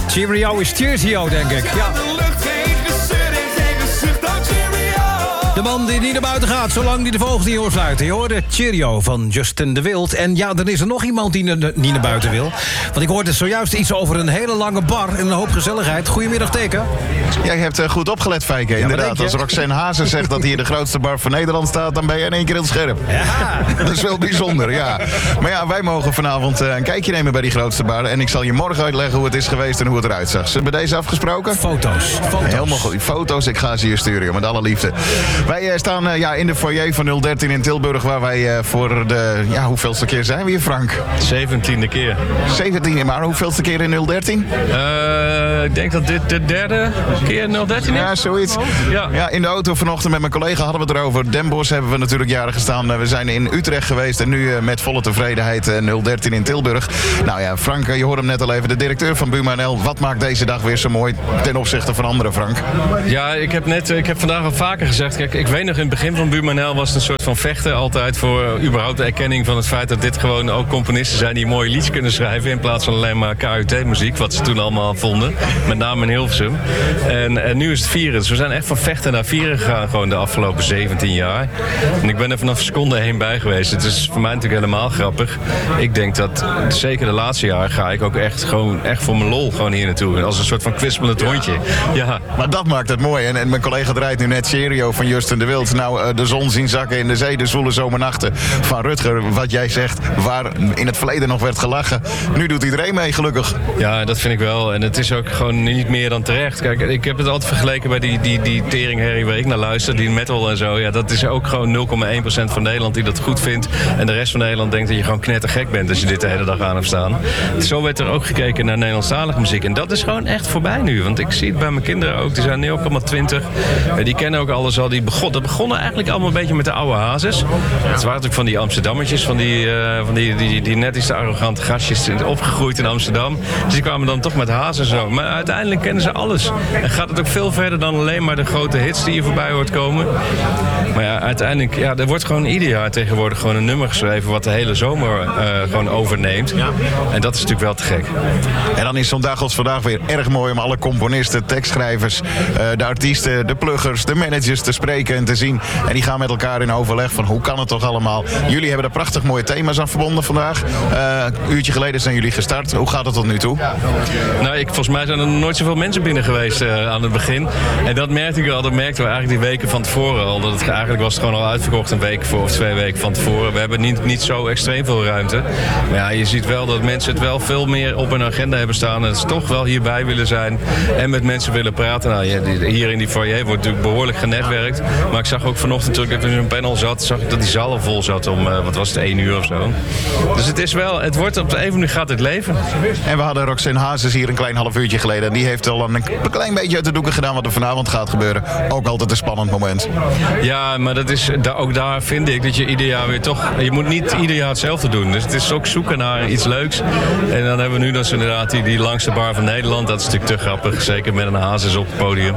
Cheerio is Cheersio, denk ik. Ja. De man die niet naar buiten gaat, zolang die de vogels niet oorsluiten. Je hoorde Cheerio van Justin de Wild. En ja, dan is er nog iemand die niet naar buiten wil. Want ik hoorde zojuist iets over een hele lange bar en een hoop gezelligheid. Goedemiddag, Teken. Jij hebt goed opgelet, Fijke. Ja, inderdaad, als Roxanne Hazen zegt dat hier de grootste bar van Nederland staat, dan ben je in één keer heel scherp. Ja. Dat is wel bijzonder, ja. Maar ja, wij mogen vanavond een kijkje nemen bij die grootste bar. En ik zal je morgen uitleggen hoe het is geweest en hoe het eruit zag. Zullen we deze afgesproken? Foto's. Helemaal goed. Foto's, ik ga ze je sturen, met alle liefde. Wij staan in de foyer van 013 in Tilburg, waar wij voor de... Ja, hoeveelste keer zijn we hier, Frank? 17e keer. 17e, maar hoeveelste keer in 013? Ik denk dat dit de derde keer 013 is. Ja, zoiets. Ja, in de auto vanochtend met mijn collega hadden we het erover. Den Bosch hebben we natuurlijk jaren gestaan. We zijn in Utrecht geweest en nu met volle tevredenheid 013 in Tilburg. Nou ja, Frank, je hoorde hem net al even, de directeur van Buma NL. Wat maakt deze dag weer zo mooi ten opzichte van anderen, Frank? Ja, ik heb vandaag al vaker gezegd, kijk, ik weet nog in het begin van Buma NL was het een soort van vechten altijd voor überhaupt de erkenning van het feit dat dit gewoon ook componisten zijn die mooie liedjes kunnen schrijven in plaats van alleen maar KUT-muziek, wat ze toen allemaal vonden. Met name in Hilversum. En nu is het vieren. Dus we zijn echt van vechten naar vieren gegaan gewoon de afgelopen 17 jaar. En ik ben er vanaf seconde heen bij geweest. Het is voor mij natuurlijk helemaal grappig. Ik denk dat zeker de laatste jaar ga ik ook echt voor mijn lol gewoon hier naartoe. Als een soort van kwispelend hondje. Ja. Maar dat maakt het mooi. En mijn collega draait nu net Cheerio van Justin de Wild. Nou, de zon zien zakken in de zee, de zoele zomernachten van Rutger. Wat jij zegt, waar in het verleden nog werd gelachen. Nu doet iedereen mee, gelukkig. Ja, dat vind ik wel. En het is ook gewoon niet meer dan terecht. Kijk, ik heb het altijd vergeleken bij die teringherrie waar ik naar luister, die metal en zo. Ja, dat is ook gewoon 0,1% van Nederland die dat goed vindt. En de rest van Nederland denkt dat je gewoon knettergek bent als je dit de hele dag aan hebt staan. Zo werd er ook gekeken naar Nederlandstalige muziek. En dat is gewoon echt voorbij nu. Want ik zie het bij mijn kinderen ook. Die zijn nu ook allemaal 20. Die kennen ook alles al. Dat begonnen eigenlijk allemaal een beetje met de oude hazes. Het waren natuurlijk van die Amsterdammertjes, van die net iets te arrogante gastjes opgegroeid in Amsterdam. Dus die kwamen dan toch met hazen en zo. Maar uiteindelijk kennen ze alles. En gaat het ook veel verder dan alleen maar de grote hits die je voorbij hoort komen. Maar ja, uiteindelijk, er wordt gewoon ieder jaar tegenwoordig gewoon een nummer geschreven wat de hele zomer gewoon overneemt. Ja. En dat is natuurlijk wel te gek. En dan is zo'n dag als vandaag weer erg mooi om alle componisten, tekstschrijvers, de artiesten, de pluggers, de managers te spreken en te zien. En die gaan met elkaar in overleg van hoe kan het toch allemaal. Jullie hebben er prachtig mooie thema's aan verbonden vandaag. Een uurtje geleden zijn jullie gestart. Hoe gaat het tot nu toe? Nou, volgens mij zijn er nooit zoveel mensen binnen geweest aan het begin. En dat merkte ik al. Dat merkten we eigenlijk die weken van tevoren al. Dat het eigenlijk was het gewoon al uitverkocht een week voor of 2 weken van tevoren. We hebben niet zo extreem veel ruimte. Maar ja, je ziet wel dat mensen het wel veel meer op hun agenda hebben staan. En het toch wel hierbij willen zijn. En met mensen willen praten. Nou, hier in die foyer wordt natuurlijk behoorlijk genetwerkt. Maar ik zag ook vanochtend toen ik even in zo'n panel zat, zag ik dat die zaal al vol zat om, wat was het, 1 uur of zo. Dus het wordt op de een manier gaat het leven. En we hadden Roxanne Hazes hier een klein half uurtje geleden. En die heeft al een klein beetje uit de doeken gedaan wat er vanavond gaat gebeuren. Ook altijd een spannend moment. Ja, maar dat is, ook daar vind ik dat je ieder jaar weer toch... Je moet niet ieder jaar hetzelfde doen. Dus het is ook zoeken naar iets leuks. En dan hebben we nu dus inderdaad die langste bar van Nederland. Dat is natuurlijk te grappig. Zeker met een Hazes op het podium.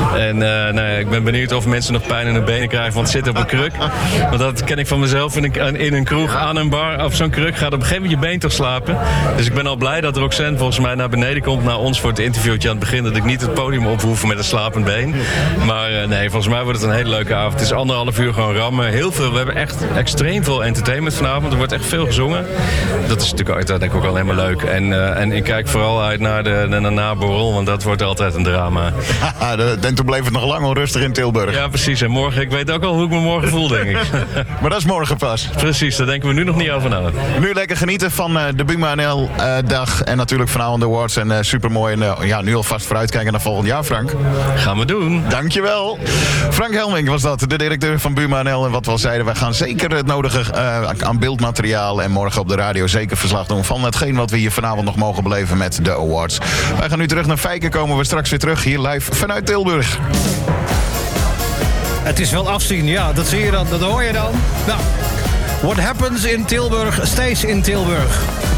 En ik ben benieuwd of mensen nog pijn in hun benen krijgen van het zitten op een kruk. Want dat ken ik van mezelf in een kroeg aan een bar. Op zo'n kruk gaat op een gegeven moment je been toch slapen. Dus ik ben al blij dat Roxanne volgens mij naar beneden komt naar ons voor het interviewtje aan het begin. Dat ik niet het podium op hoef met een slapend been. Maar volgens mij wordt het een hele leuke avond. Het is 1,5 uur gewoon rammen. Heel veel. We hebben echt extreem veel entertainment vanavond. Er wordt echt veel gezongen. Dat is natuurlijk uiteindelijk ook alleen maar leuk. En ik kijk vooral uit naar de naborrel, want dat wordt altijd een drama. En toen bleef het nog lang onrustig in Tilburg. Ja, precies. En morgen, ik weet ook al hoe ik me morgen voel, denk ik. Maar dat is morgen pas. Precies, daar denken we nu nog niet over na. Nu lekker genieten van de Buma NL dag en natuurlijk vanavond de awards en supermooi. En nu alvast vooruitkijken naar volgend jaar, Frank. Gaan we doen. Dankjewel. Frank Helmink was dat, de directeur van Buma NL. En wat we al zeiden, wij gaan zeker het nodige aan beeldmateriaal en morgen op de radio zeker verslag doen van hetgeen wat we hier vanavond nog mogen beleven met de awards. Wij gaan nu terug naar Fijke, komen we straks weer terug hier live vanuit Tilburg. Het is wel afzien, ja, dat zie je dan, dat hoor je dan. Nou, what happens in Tilburg, stays in Tilburg.